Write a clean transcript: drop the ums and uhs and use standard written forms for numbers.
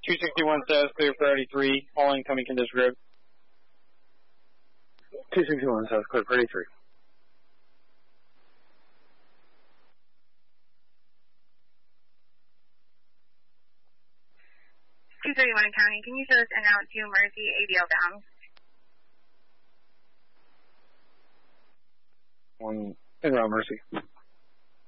261 South, clear priority 3, all incoming condition road. 261 South, clear priority 3. 231 County, can you show us en route to Mercy, ADL bound? One, en route Mercy.